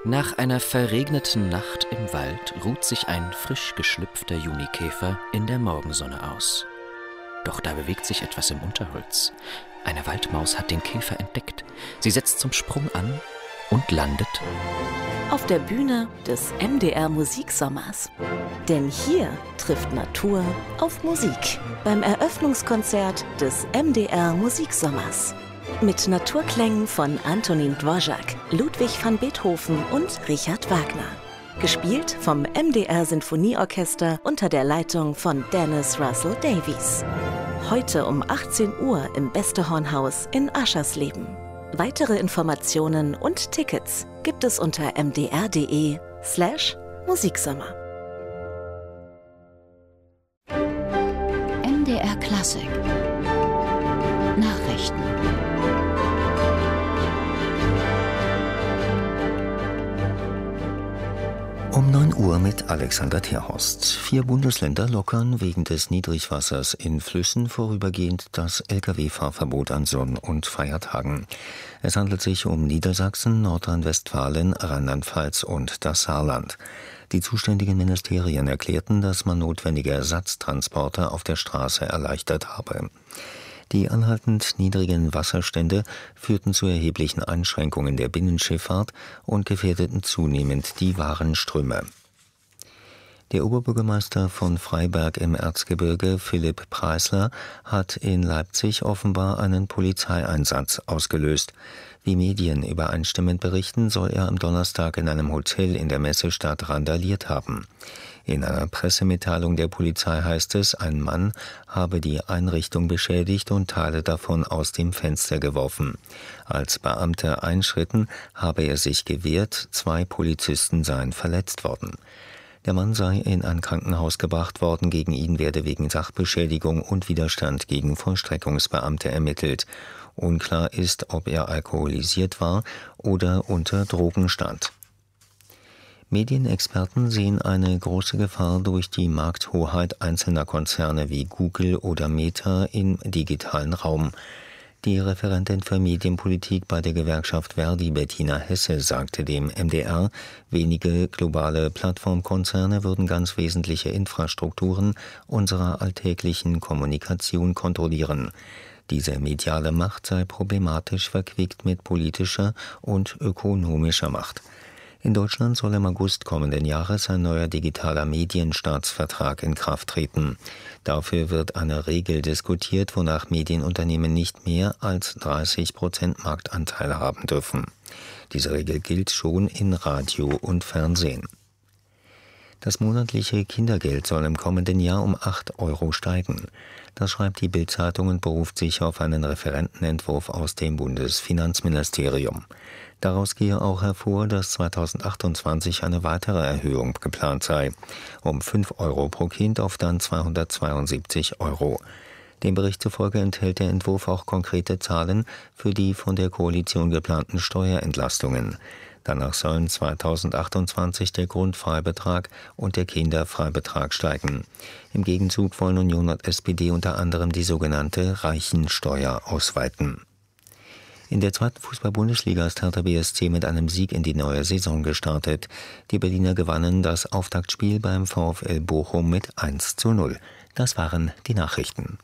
Nach einer verregneten Nacht im Wald ruht sich ein frisch geschlüpfter Junikäfer in der Morgensonne aus. Doch da bewegt sich etwas im Unterholz. Eine Waldmaus hat den Käfer entdeckt. Sie setzt zum Sprung an und landet auf der Bühne des MDR Musiksommers. Denn hier trifft Natur auf Musik beim Eröffnungskonzert des MDR Musiksommers. Mit Naturklängen von Antonín Dvořák, Ludwig van Beethoven und Richard Wagner. Gespielt vom MDR Sinfonieorchester unter der Leitung von Dennis Russell Davies. Heute um 18 Uhr im Beste-Horn-Haus in Aschersleben. Weitere Informationen und Tickets gibt es unter mdr.de/Musiksommer. MDR Klassik Nachrichten. Um 9 Uhr mit Alexander Terhorst. 4 Bundesländer lockern wegen des Niedrigwassers in Flüssen vorübergehend das Lkw-Fahrverbot an Sonn- und Feiertagen. Es handelt sich um Niedersachsen, Nordrhein-Westfalen, Rheinland-Pfalz und das Saarland. Die zuständigen Ministerien erklärten, dass man notwendige Ersatztransporte auf der Straße erleichtert habe. Die anhaltend niedrigen Wasserstände führten zu erheblichen Einschränkungen der Binnenschifffahrt und gefährdeten zunehmend die Warenströme. Der Oberbürgermeister von Freiberg im Erzgebirge, Philipp Preisler, hat in Leipzig offenbar einen Polizeieinsatz ausgelöst. Wie Medien übereinstimmend berichten, soll er am Donnerstag in einem Hotel in der Messestadt randaliert haben. In einer Pressemitteilung der Polizei heißt es, ein Mann habe die Einrichtung beschädigt und Teile davon aus dem Fenster geworfen. Als Beamte einschritten, habe er sich gewehrt, 2 Polizisten seien verletzt worden. Der Mann sei in ein Krankenhaus gebracht worden, gegen ihn werde wegen Sachbeschädigung und Widerstand gegen Vollstreckungsbeamte ermittelt. Unklar ist, ob er alkoholisiert war oder unter Drogen stand. Medienexperten sehen eine große Gefahr durch die Markthoheit einzelner Konzerne wie Google oder Meta im digitalen Raum. Die Referentin für Medienpolitik bei der Gewerkschaft Verdi, Bettina Hesse, sagte dem MDR, wenige globale Plattformkonzerne würden ganz wesentliche Infrastrukturen unserer alltäglichen Kommunikation kontrollieren. Diese mediale Macht sei problematisch verquickt mit politischer und ökonomischer Macht. In Deutschland soll im August kommenden Jahres ein neuer digitaler Medienstaatsvertrag in Kraft treten. Dafür wird eine Regel diskutiert, wonach Medienunternehmen nicht mehr als 30% Marktanteil haben dürfen. Diese Regel gilt schon in Radio und Fernsehen. Das monatliche Kindergeld soll im kommenden Jahr um 8 Euro steigen. Das schreibt die Bild-Zeitung und beruft sich auf einen Referentenentwurf aus dem Bundesfinanzministerium. Daraus gehe auch hervor, dass 2028 eine weitere Erhöhung geplant sei, um 5 Euro pro Kind auf dann 272 Euro. Dem Bericht zufolge enthält der Entwurf auch konkrete Zahlen für die von der Koalition geplanten Steuerentlastungen. Danach sollen 2028 der Grundfreibetrag und der Kinderfreibetrag steigen. Im Gegenzug wollen Union und SPD unter anderem die sogenannte Reichensteuer ausweiten. In der 2. Fußball-Bundesliga ist Hertha BSC mit einem Sieg in die neue Saison gestartet. Die Berliner gewannen das Auftaktspiel beim VfL Bochum mit 1:0. Das waren die Nachrichten.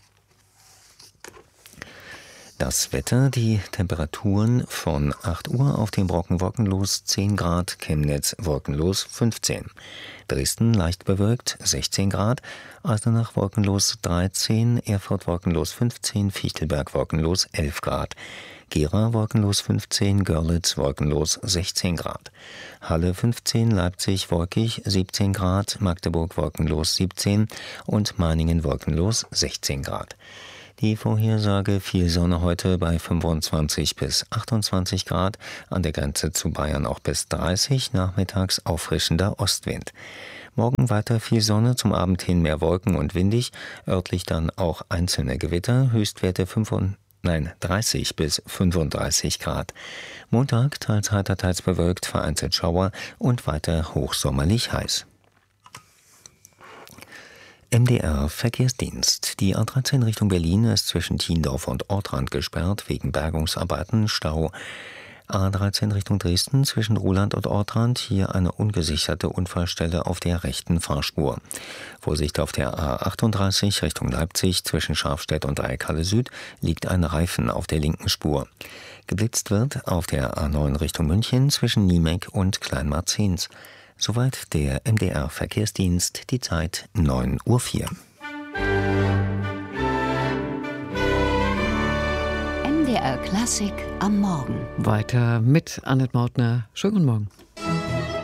Das Wetter, die Temperaturen von 8 Uhr auf dem Brocken wolkenlos 10 Grad, Chemnitz wolkenlos 15. Dresden leicht bewölkt 16 Grad, Eisenach wolkenlos 13, Erfurt wolkenlos 15, Fichtelberg wolkenlos 11 Grad. Gera wolkenlos 15, Görlitz wolkenlos 16 Grad. Halle 15, Leipzig wolkig 17 Grad, Magdeburg wolkenlos 17 und Meiningen wolkenlos 16 Grad. Die Vorhersage: viel Sonne heute bei 25 bis 28 Grad, an der Grenze zu Bayern auch bis 30, nachmittags auffrischender Ostwind. Morgen weiter viel Sonne, zum Abend hin mehr Wolken und windig, örtlich dann auch einzelne Gewitter, Höchstwerte 30 bis 35 Grad. Montag teils heiter, teils bewölkt, vereinzelt Schauer und weiter hochsommerlich heiß. MDR Verkehrsdienst. Die A13 Richtung Berlin ist zwischen Thiendorf und Ortrand gesperrt wegen Bergungsarbeiten, Stau. A13 Richtung Dresden zwischen Ruhland und Ortrand. Hier eine ungesicherte Unfallstelle auf der rechten Fahrspur. Vorsicht auf der A38 Richtung Leipzig zwischen Scharfstedt und Dreieckhalle Süd liegt ein Reifen auf der linken Spur. Geblitzt wird auf der A9 Richtung München zwischen Niemeck und Kleinmarzens. Soweit der MDR-Verkehrsdienst, die Zeit 9:04 Uhr. MDR Klassik am Morgen. Weiter mit Annette Mautner. Schönen guten Morgen.